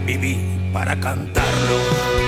viví para cantarlo.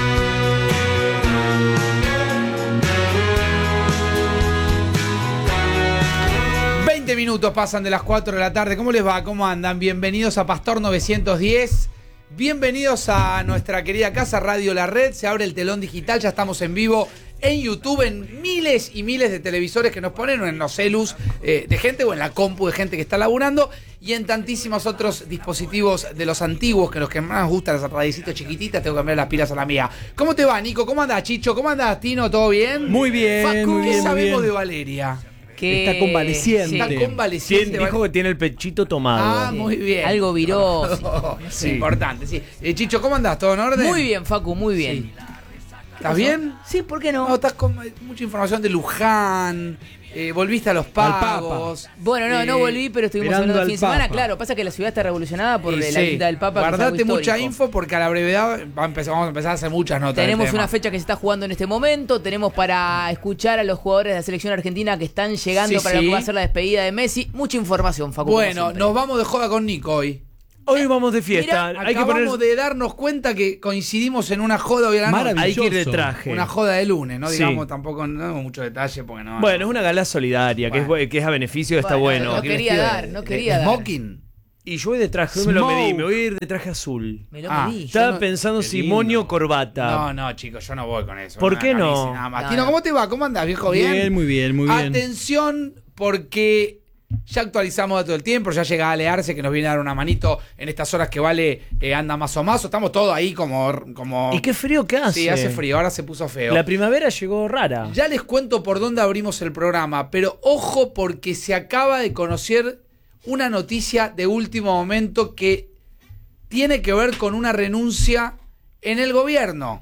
20 minutos pasan de las 4 de la tarde. ¿Cómo les va? ¿Cómo andan? Bienvenidos a Pastor 910. Bienvenidos a nuestra querida casa Radio La Red. Se abre el telón digital, ya estamos en vivo en YouTube, en miles y miles de televisores que nos ponen, o en los celus de gente, o en la compu de gente que está laburando, y en tantísimos otros dispositivos de los antiguos, que los que más nos gustan, las radiecitas chiquititas. Tengo que cambiar las pilas a la mía. ¿Cómo te va, Nico? ¿Cómo andás, Chicho? ¿Cómo andás, Tino? ¿Todo bien? Muy bien, Facu, muy bien, ¿qué muy sabemos bien. de Valeria? Que está convaleciente. Está convaleciente. Dijo que tiene el pechito tomado. Ah, muy bien. Algo viró. Sí. Importante, sí. Chicho, ¿cómo andás? ¿Todo en orden? Muy bien, Facu, muy bien. ¿Estás bien? Sí, ¿por qué No, no? estás con mucha información de Luján. Volviste a los pagos. Bueno, no volví, pero estuvimos Esperando hablando el al fin de semana. Papa. Claro, pasa que la ciudad está revolucionada por la Sí. visita del Papa. que es algo Guardate mucha histórico. info porque a la brevedad vamos a empezar a hacer muchas notas. Tenemos del tema. una fecha que se está jugando en este momento. Tenemos para escuchar a los jugadores de la selección argentina que están llegando Sí, para lo sí. que va a ser la despedida de Messi. Mucha información, Facu. Bueno, nos vamos de joda con Nico hoy. Hoy vamos de fiesta. Mirá, Hay que poner. Acabamos de darnos cuenta que coincidimos en una joda hoy a la noche. Maravilloso. Hay que ir de traje. Una joda de lunes, no Sí. digamos tampoco, no damos mucho detalle porque no. Bueno, es una gala solidaria, Bueno. que es a beneficio, está bueno. No quería dar, no quería dar. Smoking. Y yo voy de traje, hoy me lo medí, me voy a ir de traje azul. Me lo Ah, medí. Estaba no- pensando qué si lindo. moño o corbata. No, chicos, yo no voy con eso. ¿Por Una qué no? camisa nada más. No, Tino, no. ¿cómo te va? ¿Cómo andás, viejo? ¿Bien? Bien, muy bien, muy bien. Atención, porque ya actualizamos todo el tiempo, ya llega Ale Arce, que nos viene a dar una manito en estas horas que Vale anda más o más. Estamos todos ahí como... ¿Y qué frío que hace? Sí, hace frío, ahora se puso feo. La primavera llegó rara. Ya les cuento por dónde abrimos el programa, pero ojo porque se acaba de conocer una noticia de último momento que tiene que ver con una renuncia en el gobierno,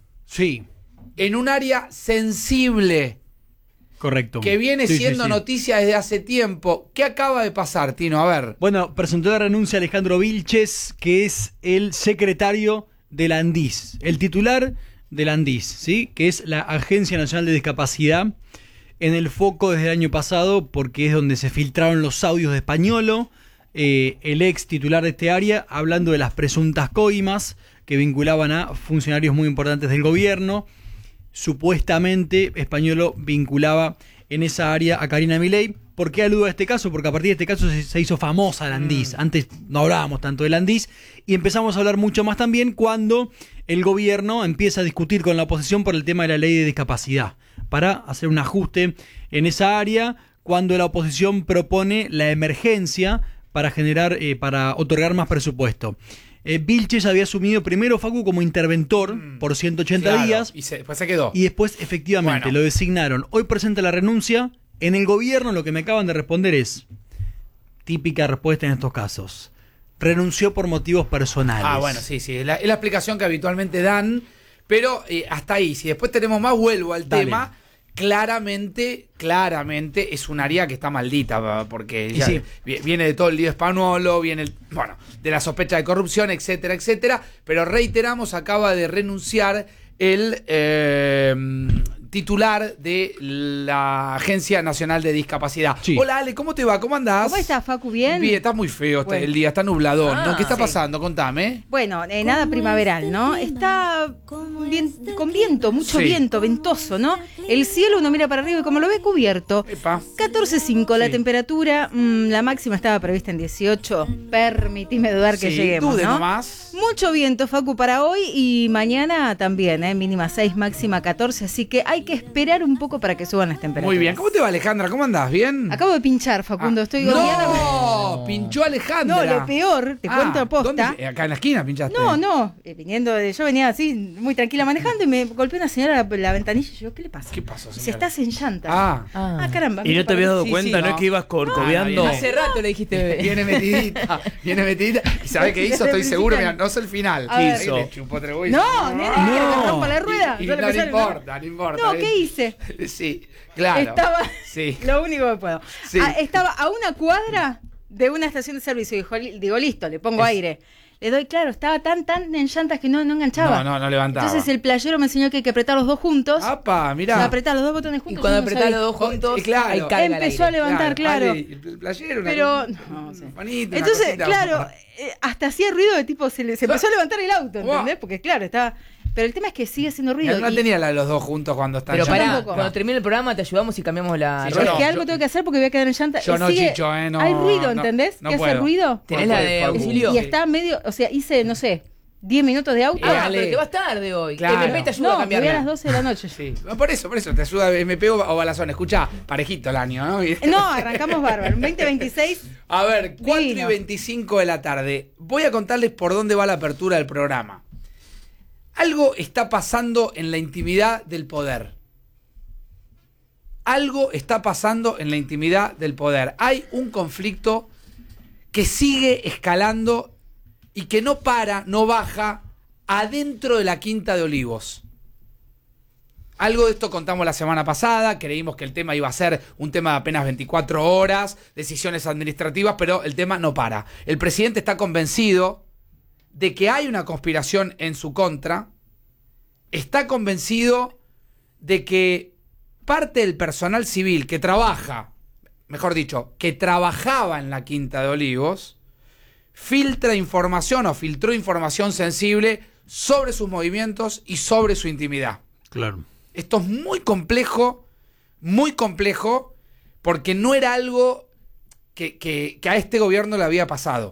Sí, en un área sensible, correcto. que viene Sí, siendo sí, sí. noticia desde hace tiempo. ¿Qué acaba de pasar, Tino? A ver. Bueno, presentó la renuncia Alejandro Vilches, que es el secretario de la ANDIS, el titular de la ANDIS, ¿sí? Que es la Agencia Nacional de Discapacidad, en el foco desde el año pasado, porque es donde se filtraron los audios de Españolo, el ex titular de este área, hablando de las presuntas coimas que vinculaban a funcionarios muy importantes del gobierno. Supuestamente Españolo vinculaba en esa área a Karina Milei. ¿Por qué aludo a este caso? Porque a partir de este caso se hizo famosa la ANDIS. Antes no hablábamos tanto de la ANDIS y empezamos a hablar mucho más también cuando el gobierno empieza a discutir con la oposición por el tema de la ley de discapacidad para hacer un ajuste en esa área, cuando la oposición propone la emergencia para generar, para otorgar más presupuesto. Vilches había asumido primero, Facu, como interventor por 180 Claro, días y después se quedó. y después efectivamente Bueno. lo designaron. Hoy presenta la renuncia. En el gobierno lo que me acaban de responder es típica respuesta en estos casos. Renunció por motivos personales. Ah, bueno, sí, es la explicación que habitualmente dan, pero hasta ahí. Si después tenemos más, vuelvo al Dale. tema. Claramente es un área que está maldita, porque Y ya sí. viene de todo el lío españolo, viene de la sospecha de corrupción, etcétera, etcétera. Pero reiteramos, acaba de renunciar el titular de la Agencia Nacional de Discapacidad. Sí. Hola Ale, ¿cómo te va? ¿Cómo andás? ¿Cómo estás, Facu? ¿Bien? Bien, está muy feo Bueno. el día, está nubladón, ¿no? ¿Qué está sí. pasando? Contame. Bueno, nada primaveral, ¿no? Está con viento, mucho Sí. viento, ventoso, ¿no? El cielo uno mira para arriba y como lo ve cubierto. Epa. 14.5 la Sí. temperatura, la máxima estaba prevista en 18. Permitime dudar que Sí, lleguemos, dude ¿no? nomás. Mucho viento, Facu, para hoy y mañana también, mínima 6, máxima 14, así que hay que esperar un poco para que suban las temperaturas. Muy bien. ¿Cómo te va, Alejandra? ¿Cómo andás? ¿Bien? Acabo de pinchar, Facundo, estoy odiada. ¡No! Pinchó Alejandra. No, lo peor, te cuento aposta. ¿dónde? Acá en la esquina pinchaste. No, yo venía así, muy tranquila manejando y me golpeó una señora la ventanilla y yo, ¿qué le pasa? ¿Qué pasó, señora? Si estás en llanta. Ah, Caramba. ¿Y no te habías dado Sí, cuenta? sí, ¿No no. es que ibas corcoveando? no, Hace rato le dijiste, bebé. viene metidita. ¿Y sabés qué hizo? Estoy seguro, mira, no sé el final. A ver. Ahí le chupó tres huevos. No, nene, ¿quieres que te rompa la rueda? Y Yo no lo que le sale, importa, no importa. No, ¿qué hice? Sí, claro. Estaba, Sí. lo único que puedo. Sí. Estaba a una cuadra de una estación de servicio. Digo, listo, le pongo aire. le doy, claro, estaba tan en llantas que no enganchaba. No levantaba. Entonces el playero me enseñó que hay que apretar los dos juntos. ¡Apa! O Mirá. sea, apretar los dos botones juntos. Y cuando yo no apretás sabía. los dos juntos, Claro. ahí carga el Empezó a aire. levantar, claro. Ale, el playero, una Pero, cosa- no sé. manito, una Entonces, cosita. claro, hasta hacía ruido de tipo, se empezó a levantar el auto, Wow. ¿entendés? Porque claro, estaba... Pero el tema es que sigue haciendo Mi ruido. hermana y- tenía la de los dos juntos cuando están Pero Yo pará, tampoco. cuando termine el programa te ayudamos y cambiamos la Sí, es yo rueda. no, que algo yo- tengo que hacer porque voy a quedar en llanta. Yo no Sigue- chicho, no. Hay ruido, no, ¿entendés? no ¿Qué hace puedo. ruido? ¿Tenés la de auxilio? Y está medio, o sea, hice, no sé, 10 minutos de auto. Ale. Pero te vas tarde hoy. Claro. MP te ayuda a No, cambiar. voy a las 12 de la noche. Sí, por eso, te ayuda, me pego o balazón. Escuchá, parejito el año, ¿no? No, arrancamos bárbaro. 2026. A ver, 4 y Divino. 25 de la tarde. Voy a contarles por dónde va la apertura del programa. Algo está pasando en la intimidad del poder. Algo está pasando en la intimidad del poder. Hay un conflicto que sigue escalando y que no para, no baja, adentro de la Quinta de Olivos. Algo de esto contamos la semana pasada, creímos que el tema iba a ser un tema de apenas 24 horas, decisiones administrativas, pero el tema no para. El presidente está convencido de que hay una conspiración en su contra, está convencido de que parte del personal civil que trabaja, mejor dicho, que trabajaba en la Quinta de Olivos, filtró información sensible sobre sus movimientos y sobre su intimidad. Claro. Esto es muy complejo, porque no era algo que a este gobierno le había pasado.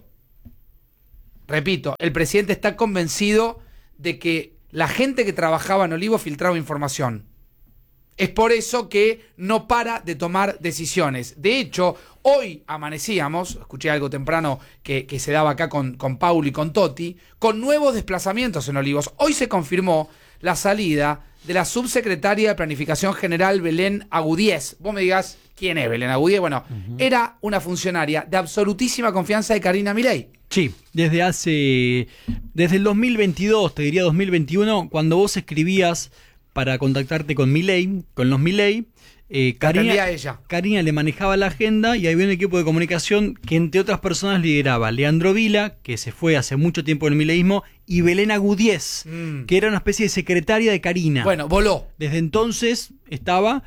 Repito, el presidente está convencido de que la gente que trabajaba en Olivos filtraba información. Es por eso que no para de tomar decisiones. De hecho, hoy amanecíamos, escuché algo temprano que se daba acá con Paul y con Toti, con nuevos desplazamientos en Olivos. Hoy se confirmó la salida de la subsecretaria de Planificación General Belén Agudíez. Vos me digas, ¿quién es Belén Agudíez? Bueno, era una funcionaria de absolutísima confianza de Karina Milei. Sí, desde el 2022, te diría 2021, cuando vos escribías para contactarte con Milei, con los Milei, Atendía a ella. Karina le manejaba la agenda y había un equipo de comunicación que entre otras personas lideraba Leandro Vila, que se fue hace mucho tiempo del mileísmo, y Belén Agudíez, que era una especie de secretaria de Karina. Bueno, voló. Desde entonces estaba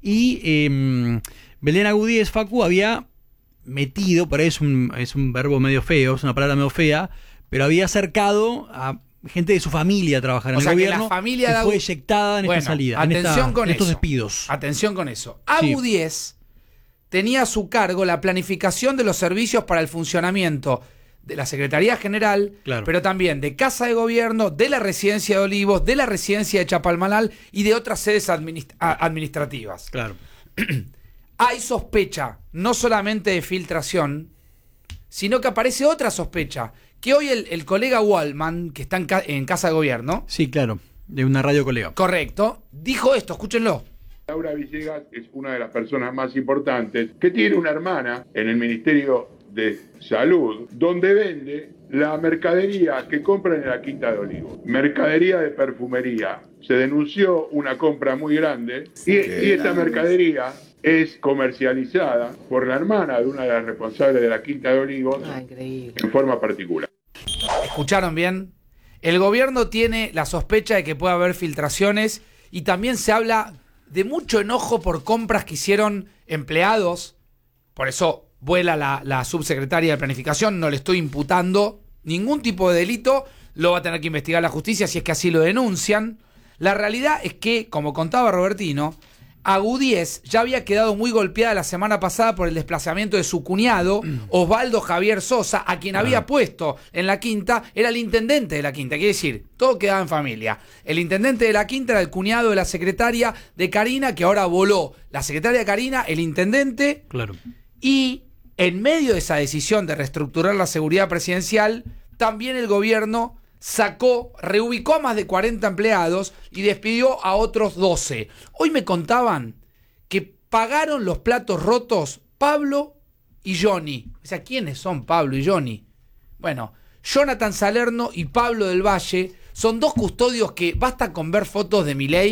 y Belén Agudíez, Facu, había metido, por ahí es un verbo medio feo, es una palabra medio fea, pero había acercado a gente de su familia a trabajar en O el sea, que gobierno la familia de y fue Agu- eyectada en Bueno, esta salida, atención con en estos eso. despidos. Atención con eso. Sí. Agudíez tenía a su cargo la planificación de los servicios para el funcionamiento de la Secretaría General, Claro. pero también de Casa de Gobierno, de la Residencia de Olivos, de la Residencia de Chapalmalal y de otras sedes administrativas. Claro. Hay sospecha, no solamente de filtración, sino que aparece otra sospecha, que hoy el colega Wallman, que está en Casa de Gobierno, Sí, claro, de una radio colega. correcto, dijo esto, escúchenlo. Laura Villegas es una de las personas más importantes que tiene una hermana en el Ministerio de Salud, donde vende la mercadería que compran en la Quinta de Olivos. Mercadería de perfumería. Se denunció una compra muy grande y esta mercadería es comercializada por la hermana de una de las responsables de la Quinta de Olivos increíble. en forma particular. ¿Escucharon bien? El gobierno tiene la sospecha de que puede haber filtraciones y también se habla de mucho enojo por compras que hicieron empleados. Por eso vuela la subsecretaria de Planificación. No le estoy imputando ningún tipo de delito. Lo va a tener que investigar la justicia si es que así lo denuncian. La realidad es que, como contaba Robertino, Agudíez ya había quedado muy golpeada la semana pasada por el desplazamiento de su cuñado, Osvaldo Javier Sosa, a quien había puesto en la Quinta, era el intendente de la Quinta, quiere decir, todo quedaba en familia. El intendente de la Quinta era el cuñado de la secretaria de Karina, que ahora voló. La secretaria de Karina, el intendente, Claro. y en medio de esa decisión de reestructurar la seguridad presidencial, también el gobierno reubicó a más de 40 empleados y despidió a otros 12. Hoy me contaban que pagaron los platos rotos Pablo y Johnny. O sea, ¿quiénes son Pablo y Johnny? Bueno, Jonathan Salerno y Pablo del Valle son dos custodios que basta con ver fotos de Milei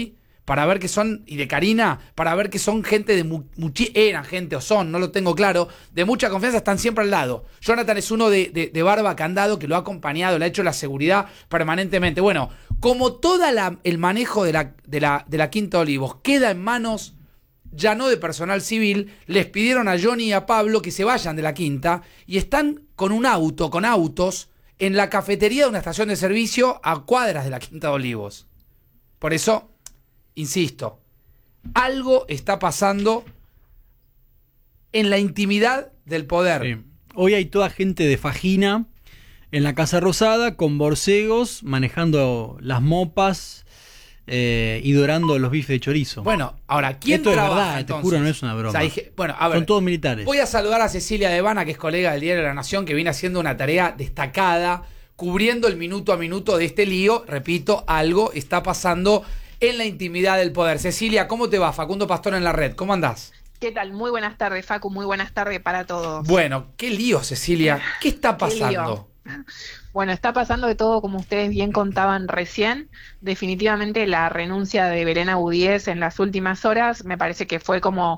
para ver que son, y de Karina, para ver que son gente de eran gente o son, no lo tengo claro, de mucha confianza, están siempre al lado. Jonathan es uno de barba candado que lo ha acompañado, le ha hecho la seguridad permanentemente. Bueno, como todo el manejo de la Quinta Olivos queda en manos ya no de personal civil, les pidieron a Johnny y a Pablo que se vayan de la Quinta y están con autos, en la cafetería de una estación de servicio a cuadras de la Quinta de Olivos. Por eso, insisto, algo está pasando en la intimidad del poder. Sí. Hoy hay toda gente de Fajina en la Casa Rosada con borcegos, manejando las mopas y dorando los bifes de chorizo. Bueno, ahora, ¿quién Esto trabaja, es verdad, entonces? te juro, no es una broma. O sea, bueno, a ver, son todos militares. Voy a saludar a Cecilia Devana, que es colega del Diario de la Nación, que viene haciendo una tarea destacada, cubriendo el minuto a minuto de este lío. Repito, algo está pasando en la intimidad del poder. Cecilia, ¿cómo te va? Facundo Pastor en la red, ¿cómo andás? ¿Qué tal? Muy buenas tardes, Facu, muy buenas tardes para todos. Bueno, qué lío, Cecilia. ¿Qué está pasando? Bueno, está pasando de todo, como ustedes bien contaban recién. Definitivamente la renuncia de Belén Agudiez en las últimas horas me parece que fue como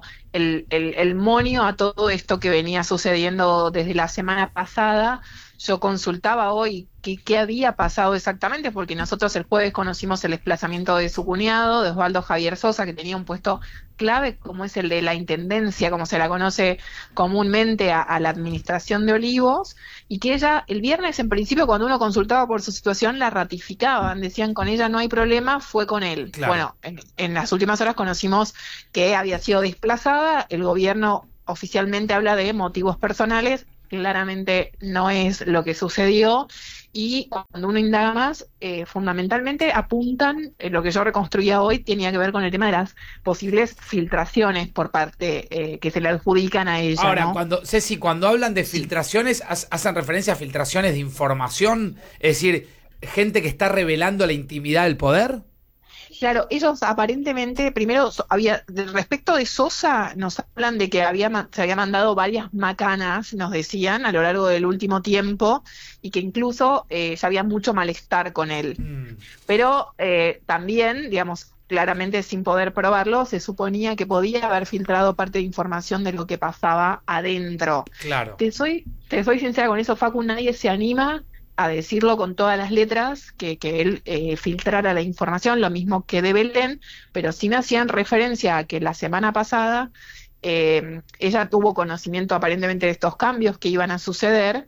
el monio a todo esto que venía sucediendo desde la semana pasada. Yo consultaba hoy qué había pasado exactamente, porque nosotros el jueves conocimos el desplazamiento de su cuñado, de Osvaldo Javier Sosa, que tenía un puesto clave como es el de la intendencia, como se la conoce comúnmente a la administración de Olivos, y que ella el viernes en principio cuando uno consultaba por su situación la ratificaban, decían con ella no hay problema, fue con él. Claro. Bueno, en las últimas horas conocimos que había sido desplazada, el gobierno oficialmente habla de motivos personales, claramente no es lo que sucedió, y cuando uno indaga más, fundamentalmente apuntan, lo que yo reconstruía hoy tenía que ver con el tema de las posibles filtraciones por parte que se le adjudican a ella. Ahora, ¿no? Ceci, cuando hablan de filtraciones, hacen referencia a filtraciones de información, es decir, gente que está revelando la intimidad del poder. Claro, ellos aparentemente, primero, respecto de Sosa, nos hablan de que se había mandado varias macanas, nos decían, a lo largo del último tiempo, y que incluso ya había mucho malestar con él. Pero también, digamos, claramente sin poder probarlo, se suponía que podía haber filtrado parte de información de lo que pasaba adentro. Claro. Te soy sincera con eso, Facu, nadie se anima a decirlo con todas las letras, que él filtrara la información, lo mismo que de Belén, pero sí me hacían referencia a que la semana pasada ella tuvo conocimiento aparentemente de estos cambios que iban a suceder,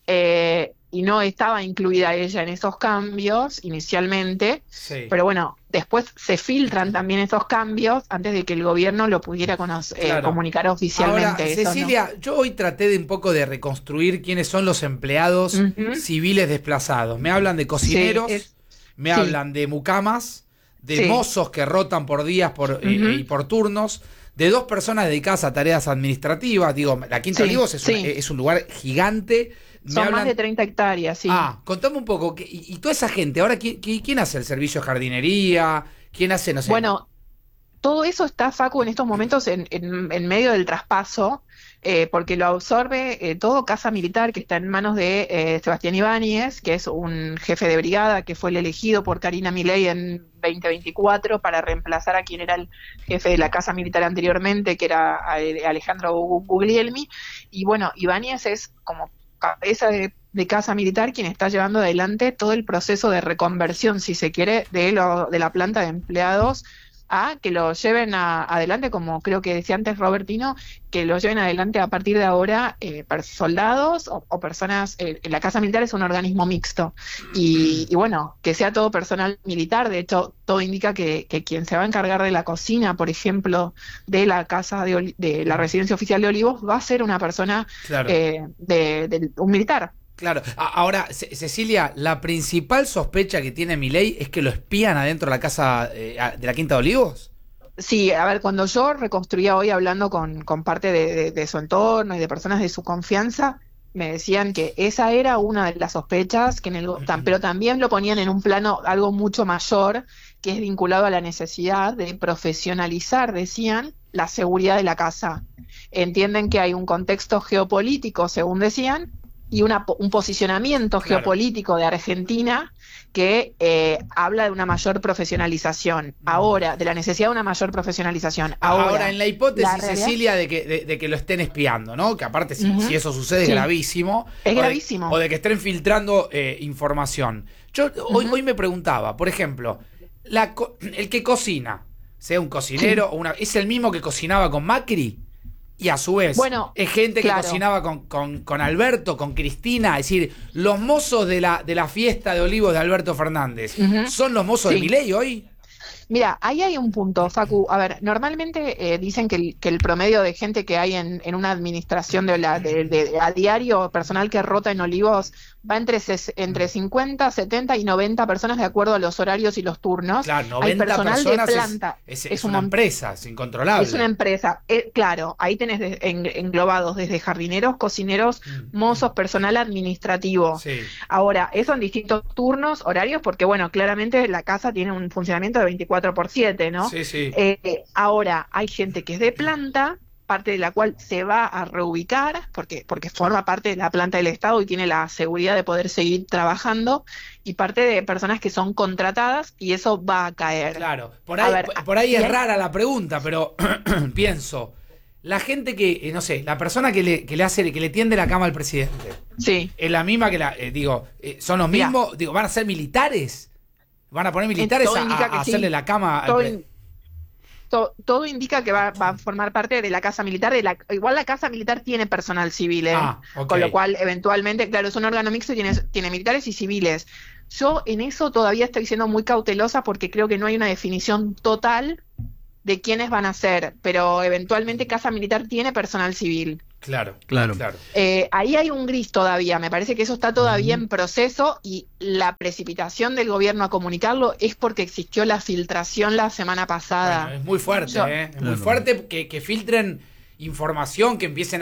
y no estaba incluida ella en esos cambios inicialmente, sí. Pero bueno, después se filtran también esos cambios antes de que el gobierno lo pudiera comunicar oficialmente. Ahora, Cecilia, ¿no? Yo hoy traté de un poco de reconstruir quiénes son los empleados civiles desplazados. Me hablan de cocineros, me hablan de mucamas, de mozos que rotan por días y por turnos, de 2 personas dedicadas a tareas administrativas. Digo, la Quinta Olivos es un lugar gigante. Son más de 30 hectáreas, sí. Contame un poco, y toda esa gente, ahora, ¿quién hace el servicio de jardinería? ¿Quién hace, no sé? Bueno, todo eso está, Facu, en estos momentos en medio del traspaso, porque lo absorbe todo Casa Militar, que está en manos de Sebastián Ibáñez, que es un jefe de brigada que fue el elegido por Karina Milei en 2024 para reemplazar a quien era el jefe de la Casa Militar anteriormente, que era Alejandro Guglielmi. Y bueno, Ibáñez es como cabeza de Casa Militar quien está llevando adelante todo el proceso de reconversión, si se quiere, de la planta de empleados a que lo lleven adelante, como creo que decía antes Robertino, que lo lleven adelante a partir de ahora soldados o personas. La Casa Militar es un organismo mixto y bueno, que sea todo personal militar. De hecho, todo indica que quien se va a encargar de la cocina, por ejemplo, de la casa de la residencia oficial de Olivos, va a ser una persona, claro, de un militar. Claro. Ahora, Cecilia, la principal sospecha que tiene Milei es que lo espían adentro de la casa de la Quinta de Olivos. Sí, a ver, cuando yo reconstruía hoy hablando con parte de su entorno y de personas de su confianza, me decían que esa era una de las sospechas, pero también lo ponían en un plano algo mucho mayor, que es vinculado a la necesidad de profesionalizar, decían, la seguridad de la casa. Entienden que hay un contexto geopolítico, según decían, y un posicionamiento geopolítico de Argentina que habla de una mayor profesionalización. Ahora, de la necesidad de una mayor profesionalización. Ahora en la hipótesis, la realidad, Cecilia, de que lo estén espiando, ¿no? Que aparte, si eso sucede, es gravísimo. Es gravísimo. O de que estén filtrando información. Yo hoy me preguntaba, por ejemplo, el que cocina, sea un cocinero, ¿es el mismo que cocinaba con Macri? Y a su vez, es gente que cocinaba con Alberto, con Cristina. Es decir, los mozos de la fiesta de Olivos de Alberto Fernández, ¿son los mozos de Milei hoy? Mira, ahí hay un punto, Facu. A ver, normalmente dicen que el promedio de gente que hay en una administración a diario, personal que rota en Olivos, va entre 50, 70 y 90 personas de acuerdo a los horarios y los turnos. Claro, 90 hay personal personas de planta. Es una empresa, es incontrolable. Es una empresa. Claro, ahí tenés englobados desde jardineros, cocineros, mozos, personal administrativo. Sí. Ahora, eso en distintos turnos, horarios, porque bueno, claramente la casa tiene un funcionamiento de 24/7, ¿no? Sí, sí. Ahora, hay gente que es de planta, parte de la cual se va a reubicar, porque forma parte de la planta del Estado y tiene la seguridad de poder seguir trabajando, y parte de personas que son contratadas, y eso va a caer. Claro, por ahí es rara la pregunta, pero pienso, la gente que, no sé, la persona que le tiende la cama al presidente, sí, es la misma que son los mismos, ¿van a ser militares? ¿Van a poner militares a hacerle la cama al todo indica que va a formar parte de la casa militar. Igual la casa militar tiene personal civil, okay. Con lo cual eventualmente, claro, es un órgano mixto y tiene militares y civiles. Yo en eso todavía estoy siendo muy cautelosa porque creo que no hay una definición total de quiénes van a ser, pero eventualmente casa militar tiene personal civil. Claro. Ahí hay un gris todavía, me parece que eso está todavía en proceso, y la precipitación del gobierno a comunicarlo es porque existió la filtración la semana pasada. Bueno, es muy fuerte, Es muy fuerte que filtren información, que empiecen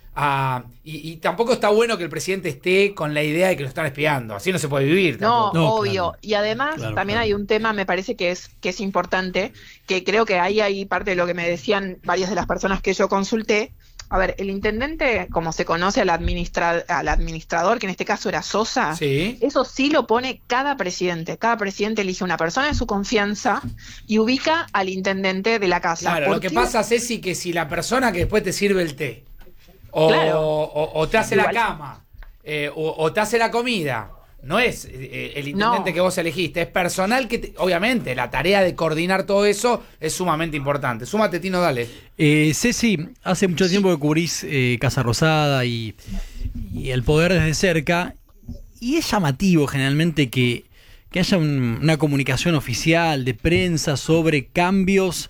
y tampoco está bueno que el presidente esté con la idea de que lo están espiando. Así no se puede vivir tampoco. No, obvio. Claro. Y además también hay un tema, me parece que es importante, que creo que hay parte de lo que me decían varias de las personas que yo consulté. A ver, el intendente, como se conoce al administrador, que en este caso era Sosa, eso sí lo pone cada presidente. Cada presidente elige una persona de su confianza y ubica al intendente de la casa. Claro, lo que pasa, Ceci, que si la persona que después te sirve el té, o te hace la cama, o te hace la comida, no es el intendente que vos elegiste, es personal que, obviamente, la tarea de coordinar todo eso es sumamente importante. Súmate, Tino, dale. Ceci, hace mucho tiempo que cubrís Casa Rosada y el poder desde cerca, y es llamativo generalmente que haya una comunicación oficial de prensa sobre cambios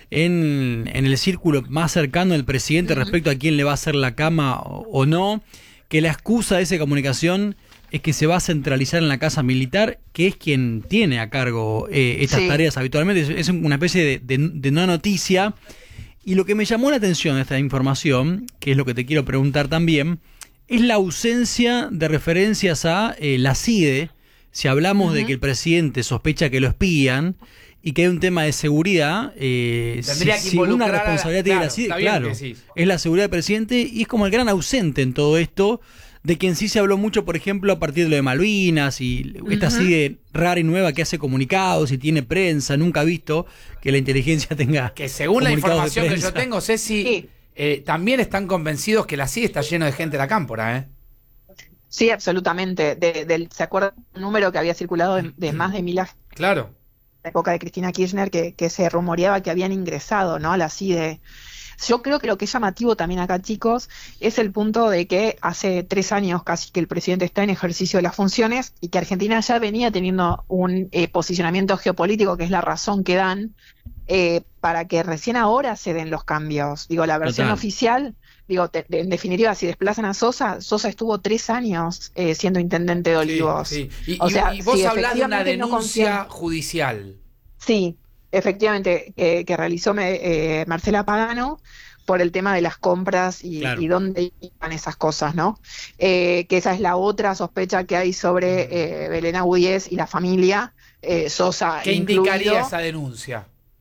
en el círculo más cercano del presidente respecto a quién le va a hacer la cama o no, que la excusa de esa comunicación es que se va a centralizar en la casa militar, que es quien tiene a cargo estas tareas habitualmente. Es una especie de no noticia. Y lo que me llamó la atención de esta información, que es lo que te quiero preguntar también, es la ausencia de referencias a la CIDE. Si hablamos de que el presidente sospecha que lo espían y que hay un tema de seguridad, tendría que una responsabilidad tiene la CIDE, claro, es la seguridad del presidente, y es como el gran ausente en todo esto, de quien sí se habló mucho, por ejemplo, a partir de lo de Malvinas y esta CIDE rara y nueva que hace comunicados y tiene prensa. Nunca he visto que la inteligencia tenga que según la información que yo tengo, Ceci, también están convencidos que la CIDE está lleno de gente de la cámpora, Sí, absolutamente. ¿Se acuerda un número que había circulado de más de 1000 agentes? Claro. En la época de Cristina Kirchner, que se rumoreaba que habían ingresado, ¿no?, a la CIDE. Yo creo que lo que es llamativo también acá, chicos, es el punto de que hace 3 años casi que el presidente está en ejercicio de las funciones y que Argentina ya venía teniendo un posicionamiento geopolítico, que es la razón que dan, para que recién ahora se den los cambios. Digo, la versión oficial, en definitiva, si desplazan a Sosa estuvo 3 años siendo intendente de Olivos. Sí. Y vos hablás de una denuncia judicial. Sí. Efectivamente, que realizó Marcela Pagano por el tema de las compras y dónde iban esas cosas, ¿no? Que esa es la otra sospecha que hay sobre Belén Agudiez y la familia Sosa. ¿Qué indicaría esa denuncia?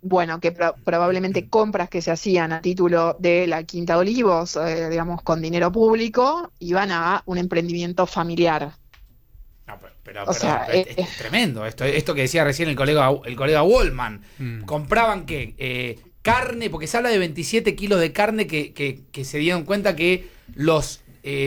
bueno, que probablemente compras que se hacían a título de la Quinta de Olivos, digamos, con dinero público, iban a un emprendimiento familiar. No, pero O sea, es tremendo esto que decía recién el colega Wallman. Compraban carne, porque se habla de 27 kilos de carne que se dieron cuenta que los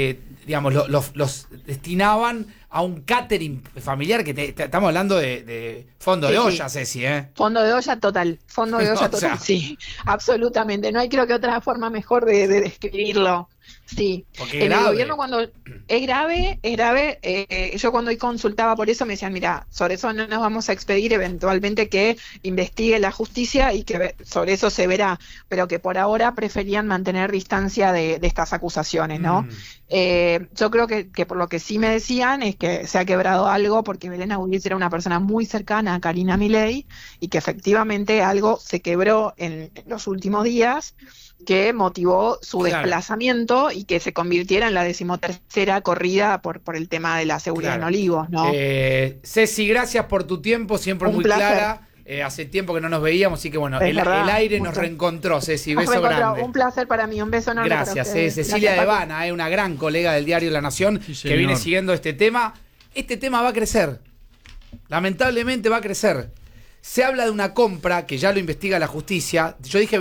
destinaban a un catering familiar, que estamos hablando de fondo de olla, Ceci, Fondo de olla total, sí, absolutamente. No hay creo que otra forma mejor de describirlo. Sí, porque en el gobierno cuando es grave, yo cuando consultaba por eso me decían, mira, sobre eso no nos vamos a expedir, eventualmente que investigue la justicia y que sobre eso se verá, pero que por ahora preferían mantener distancia de estas acusaciones, ¿no? Yo creo que por lo que sí me decían es que se ha quebrado algo, porque Belén Agudiez era una persona muy cercana a Karina Milei y que efectivamente algo se quebró en los últimos días que motivó su desplazamiento y que se convirtiera en la 13ª corrida por el tema de la seguridad en Olivos, ¿no? Ceci, gracias por tu tiempo, siempre muy clara. Hace tiempo que no nos veíamos, así que bueno, el aire nos reencontró, Ceci. Beso grande. Un placer para mí, un beso enorme. Gracias, Cecilia Devana, una gran colega del diario La Nación, que viene siguiendo este tema. Este tema va a crecer. Lamentablemente va a crecer. Se habla de una compra que ya lo investiga la justicia. Yo dije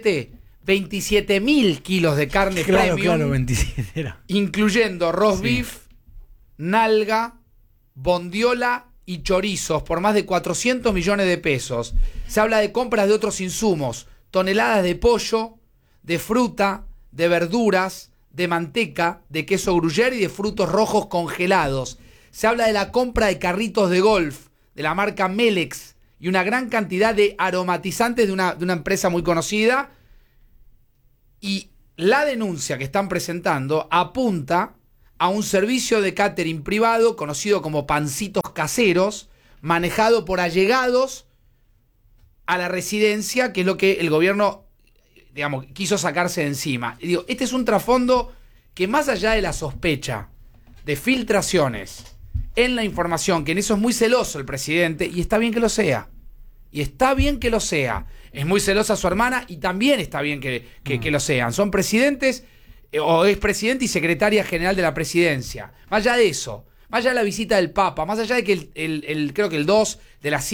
27.000 kilos de carne premium. Claro, 27 era. Incluyendo roast beef, nalga, bondiola y chorizos por más de 400 millones de pesos. Se habla de compras de otros insumos, toneladas de pollo, de fruta, de verduras, de manteca, de queso gruyere y de frutos rojos congelados. Se habla de la compra de carritos de golf de la marca Melex y una gran cantidad de aromatizantes de una empresa muy conocida. Y la denuncia que están presentando apunta a un servicio de catering privado conocido como Pancitos Caseros, manejado por allegados a la residencia, que es lo que el gobierno, digamos, quiso sacarse de encima. Y digo, este es un trasfondo que, más allá de la sospecha de filtraciones en la información, que en eso es muy celoso el presidente, y está bien que lo sea. Y está bien que lo sea. Es muy celosa su hermana y también está bien que lo sean. Son presidentes o expresidente y secretaria general de la presidencia. Más allá de eso, más allá de la visita del Papa, más allá de que creo que el 2 de las